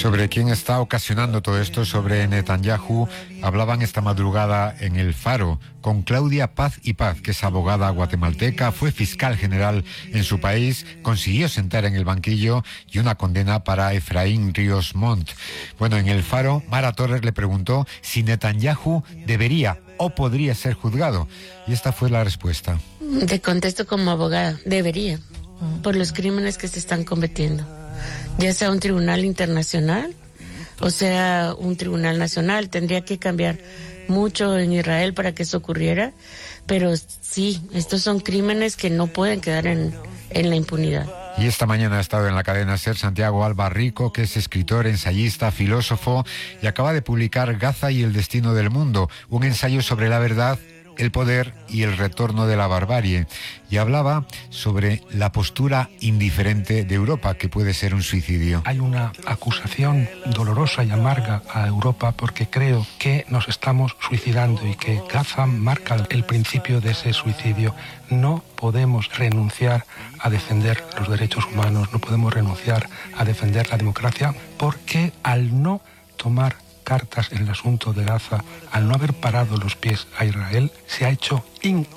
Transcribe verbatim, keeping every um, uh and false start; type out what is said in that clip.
Sobre quién está ocasionando todo esto, sobre Netanyahu, hablaban esta madrugada en El Faro con Claudia Paz y Paz, que es abogada guatemalteca, fue fiscal general en su país, consiguió sentar en el banquillo y una condena para Efraín Ríos Montt. Bueno, en El Faro, Mara Torres le preguntó si Netanyahu debería o podría ser juzgado, y esta fue la respuesta. Te contesto como abogada, debería, por los crímenes que se están cometiendo, ya sea un tribunal internacional o sea un tribunal nacional. Tendría que cambiar mucho en Israel para que eso ocurriera, pero sí, estos son crímenes que no pueden quedar en, en la impunidad. Y esta mañana ha estado en la cadena SER Santiago Alba Rico, que es escritor, ensayista, filósofo, y acaba de publicar Gaza y el destino del mundo, un ensayo sobre la verdad, el poder y el retorno de la barbarie. Y hablaba sobre la postura indiferente de Europa, que puede ser un suicidio. Hay una acusación dolorosa y amarga a Europa porque creo que nos estamos suicidando y que Gaza marca el principio de ese suicidio. No podemos renunciar a defender los derechos humanos, no podemos renunciar a defender la democracia, porque al no tomar cartas en el asunto de Gaza, al no haber parado los pies a Israel, se ha hecho in